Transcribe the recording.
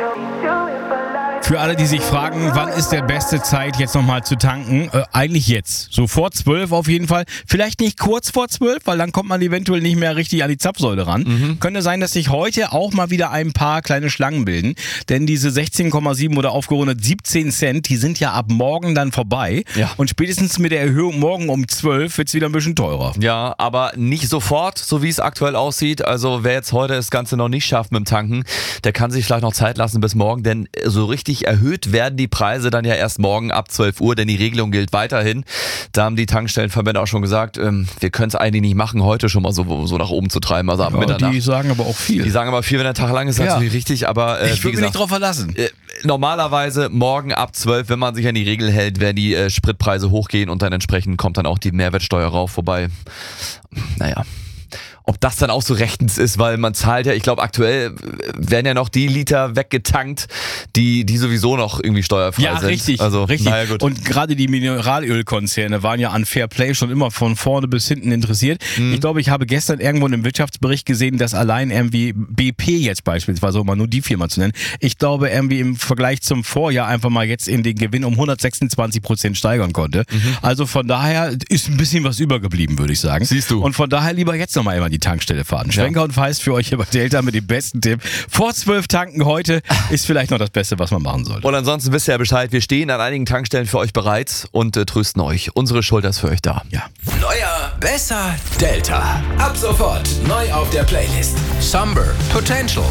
Für alle, die sich fragen, wann ist der beste Zeit, jetzt nochmal zu tanken? Eigentlich jetzt. So vor 12 auf jeden Fall. Vielleicht nicht kurz vor 12, weil dann kommt man eventuell nicht mehr richtig an die Zapfsäule ran. Könnte sein, dass sich heute auch mal wieder ein paar kleine Schlangen bilden. Denn diese 16,7 oder aufgerundet 17 Cent, die sind ja ab morgen dann vorbei. Ja. Und spätestens mit der Erhöhung morgen um 12 wird es wieder ein bisschen teurer. Ja, aber nicht sofort, so wie es aktuell aussieht. Also wer jetzt heute das Ganze noch nicht schafft mit dem Tanken, der kann sich vielleicht noch Zeit lassen bis morgen, denn so richtig erhöht werden die Preise dann ja erst morgen ab 12 Uhr, denn die Regelung gilt weiterhin. Da haben die Tankstellenverbände auch schon gesagt, wir können es eigentlich nicht machen, heute schon mal so nach oben zu treiben, also ab Mitternacht. Die sagen aber auch viel. Die sagen aber viel, wenn der Tag lang ist, natürlich richtig, aber ich würde mich nicht drauf verlassen. Normalerweise morgen ab 12, wenn man sich an die Regel hält, werden die Spritpreise hochgehen und dann entsprechend kommt dann auch die Mehrwertsteuer rauf, wobei, naja. Ob das dann auch so rechtens ist, weil man zahlt ja, ich glaube aktuell werden ja noch die Liter weggetankt, die sowieso noch irgendwie steuerfrei sind. Ja, richtig, also, richtig. Naja, gut. Und gerade die Mineralölkonzerne waren ja an Fair Play schon immer von vorne bis hinten interessiert. Ich glaube, ich habe gestern irgendwo in einem Wirtschaftsbericht gesehen, dass allein irgendwie BP jetzt beispielsweise, um mal nur die Firma zu nennen, ich glaube irgendwie im Vergleich zum Vorjahr einfach mal jetzt in den Gewinn um 126% steigern konnte. Also von daher ist ein bisschen was übergeblieben, würde ich sagen. Siehst du. Und von daher lieber jetzt nochmal immer die Tankstelle fahren. Schwenker und Feist für euch hier bei Delta mit dem besten Tipp. Vor 12 tanken heute ist vielleicht noch das Beste, was man machen sollte. Und ansonsten wisst ihr ja Bescheid, wir stehen an einigen Tankstellen für euch bereit und trösten euch. Unsere Schulter ist für euch da. Ja. Neuer, besser, Delta. Ab sofort neu auf der Playlist. Somber, Potential,